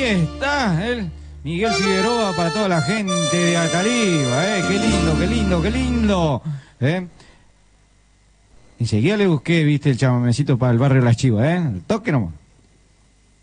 está el Miguel Figueroa para toda la gente de Ataliva, qué lindo, qué lindo, qué lindo. Enseguida le busqué, viste, el chamamecito para el barrio Las Chivas, el toque nomás.